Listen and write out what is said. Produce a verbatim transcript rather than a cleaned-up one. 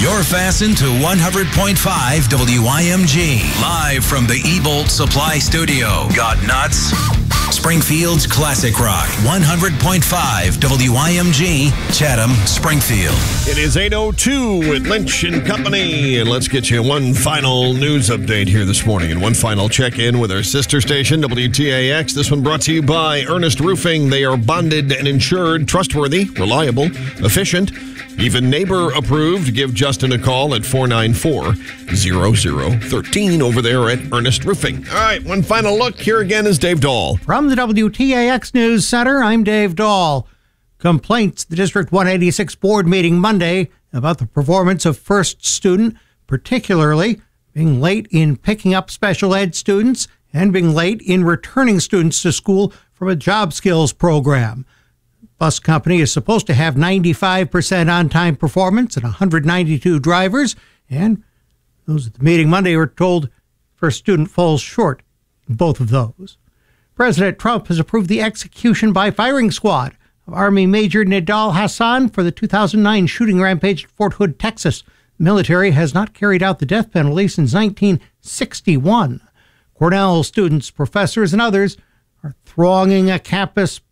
You're fastened to one hundred point five W I M G. Live from the E-Bolt Supply Studio. Got nuts? Springfield's Classic Rock. one hundred point five W I M G, Chatham, Springfield. It is eight oh two with Lynch and Company. And let's get you one final news update here this morning. And one final check-in with our sister station, W T A X. This one brought to you by Ernest Roofing. They are bonded and insured, trustworthy, reliable, efficient, even neighbor approved. Give Justin a call at four nine four, zero zero one three over there at Ernest Roofing. All right, one final look. Here again is Dave Dahl. From the W T A X News Center, I'm Dave Dahl. Complaints the District one eighty-six board meeting Monday about the performance of first student, particularly being late in picking up special ed students and being late in returning students to school from a job skills program. Bus company is supposed to have ninety-five percent on-time performance and one hundred ninety-two drivers, and those at the meeting Monday were told first student falls short in both of those. President Trump has approved the execution by firing squad of Army Major Nidal Hassan for the two thousand nine shooting rampage at Fort Hood, Texas. The military has not carried out the death penalty since nineteen sixty-one. Cornell students, professors, and others are thronging a campus